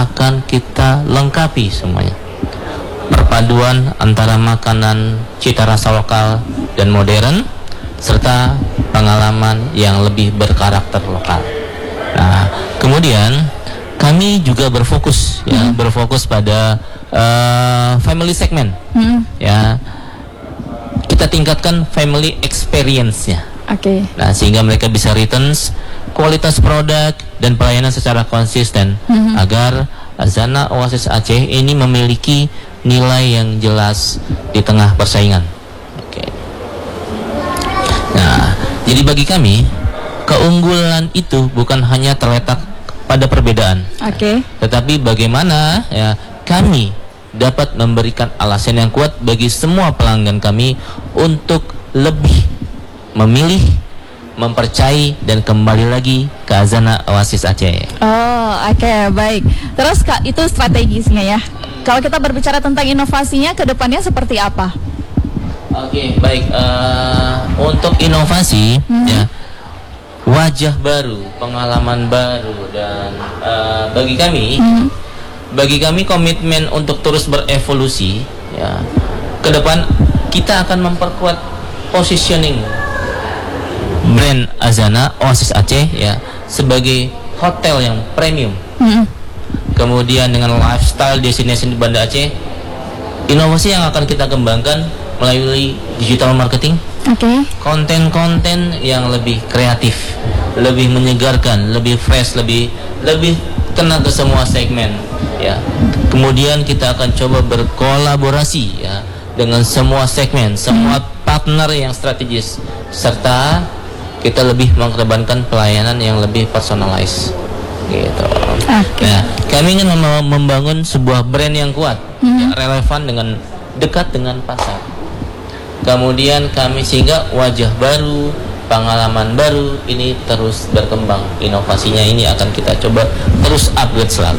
akan kita lengkapi semuanya. Perpaduan antara makanan cita rasa lokal dan modern, serta pengalaman yang lebih berkarakter lokal. Nah, kemudian kami juga berfokus pada family segment. Ya, kita tingkatkan family experience-nya. Nah, sehingga mereka bisa returns kualitas produk dan pelayanan secara konsisten agar Azana Oasis Aceh ini memiliki nilai yang jelas di tengah persaingan. Nah, jadi bagi kami keunggulan itu bukan hanya terletak pada perbedaan, tetapi bagaimana ya kami dapat memberikan alasan yang kuat bagi semua pelanggan kami untuk lebih memilih, mempercayai dan kembali lagi ke Azana Oasis Aceh. Baik. Terus Kak, itu strategisnya ya. Kalau kita berbicara tentang inovasinya ke depannya seperti apa? Baik. Untuk inovasi ya, wajah baru, pengalaman baru, dan bagi kami komitmen untuk terus berevolusi ya. Ke depan kita akan memperkuat positioning brand Azana Oasis Aceh ya sebagai hotel yang premium. Kemudian dengan lifestyle destination di Banda Aceh, inovasi yang akan kita kembangkan melalui digital marketing, konten-konten yang lebih kreatif, lebih menyegarkan, lebih fresh, lebih kena ke semua segmen ya. Kemudian kita akan coba berkolaborasi ya dengan semua segmen, semua partner yang strategis, serta kita lebih mengedepankan pelayanan yang lebih personalized gitu. Nah, kami ingin membangun sebuah brand yang kuat, yang relevan dengan dekat dengan pasar. Kemudian kami sehingga wajah baru, pengalaman baru ini terus berkembang. Inovasinya ini akan kita coba terus upgrade selalu.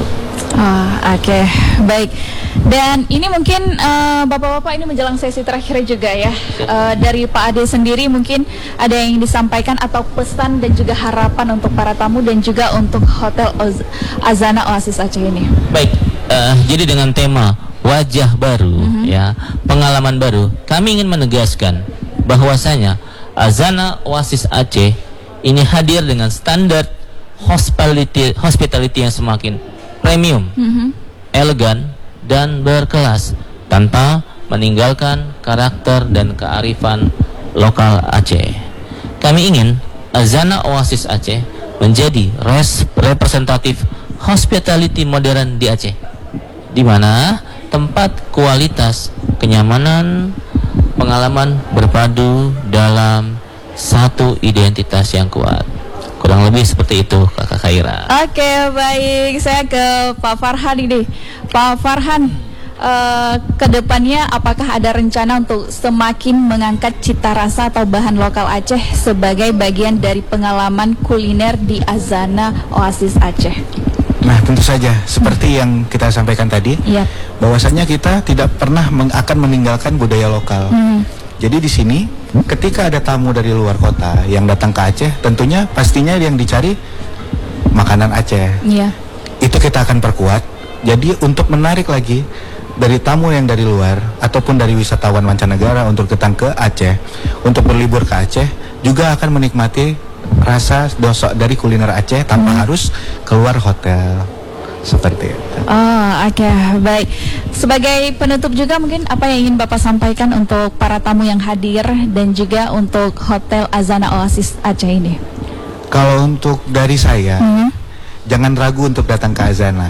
Baik. Dan ini mungkin bapak-bapak ini menjelang sesi terakhir juga ya. Dari Pak Ade sendiri mungkin ada yang disampaikan atau pesan dan juga harapan untuk para tamu dan juga untuk Hotel Azana Oasis Aceh ini. Baik. Jadi dengan tema wajah baru ya, pengalaman baru, kami ingin menegaskan bahwasanya Azana Oasis Aceh ini hadir dengan standar hospitality yang semakin premium, elegan dan berkelas tanpa meninggalkan karakter dan kearifan lokal Aceh. Kami ingin Azana Oasis Aceh menjadi representatif hospitality modern di Aceh, di mana tempat kualitas, kenyamanan, pengalaman berpadu dalam satu identitas yang kuat. Kurang lebih seperti itu, Kakak Khaira. Baik. Saya ke Pak Farhan ini. Pak Farhan, kedepannya apakah ada rencana untuk semakin mengangkat cita rasa atau bahan lokal Aceh sebagai bagian dari pengalaman kuliner di Azana Oasis Aceh? Nah, tentu saja seperti yang kita sampaikan tadi, bahwasanya kita tidak pernah akan meninggalkan budaya lokal. Jadi di sini ketika ada tamu dari luar kota yang datang ke Aceh, tentunya pastinya yang dicari makanan Aceh. Itu kita akan perkuat. Jadi untuk menarik lagi dari tamu yang dari luar ataupun dari wisatawan mancanegara untuk datang ke Aceh, untuk berlibur ke Aceh, juga akan menikmati rasa dosok dari kuliner Aceh tanpa harus keluar hotel. Seperti itu. Baik. Sebagai penutup juga mungkin apa yang ingin Bapak sampaikan untuk para tamu yang hadir dan juga untuk Hotel Azana Oasis Aceh ini? Kalau untuk dari saya, jangan ragu untuk datang ke Azana.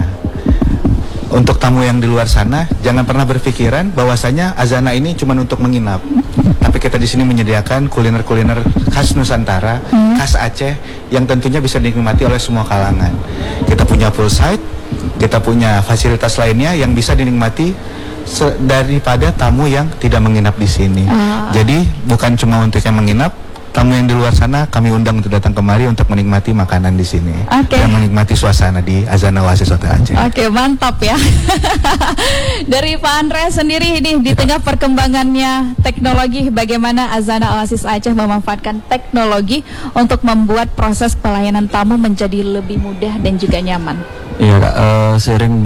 Untuk tamu yang di luar sana, jangan pernah berpikiran bahwasanya Azana ini cuma untuk menginap. Tapi kita di sini menyediakan kuliner-kuliner khas Nusantara, khas Aceh, yang tentunya bisa dinikmati oleh semua kalangan. Kita punya full site, kita punya fasilitas lainnya yang bisa dinikmati daripada tamu yang tidak menginap di sini. Jadi bukan cuma untuk yang menginap, tamu yang di luar sana kami undang untuk datang kemari untuk menikmati makanan di sini dan menikmati suasana di Azana Oasis Hotel Aceh. Mantap ya. Dari Pak Andre sendiri ini di tengah perkembangannya teknologi, bagaimana Azana Oasis Aceh memanfaatkan teknologi untuk membuat proses pelayanan tamu menjadi lebih mudah dan juga nyaman? Iya, sering